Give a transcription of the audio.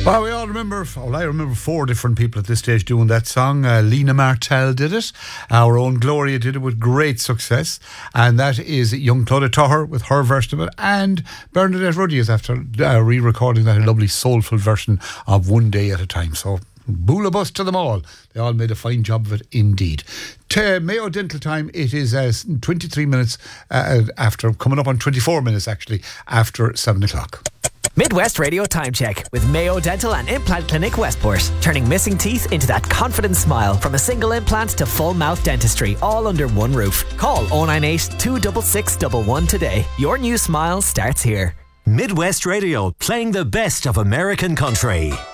Well, I remember 4 different people at this stage doing that song. Lena Martell did it. Our own Gloria did it with great success. And that is young Claudia Tuher with her version of it. And Bernadette Ruddy is after re-recording that lovely soulful version of One Day at a Time. So, boola bus to them all. They all made a fine job of it indeed. Mayo Dental Time, it is 23 minutes after, coming up on 24 minutes actually, after 7 o'clock. Midwest Radio Time Check with Mayo Dental and Implant Clinic Westport. Turning missing teeth into that confident smile. From a single implant to full mouth dentistry, all under one roof. Call 098 266 111 today. Your new smile starts here. Midwest Radio, playing the best of American country.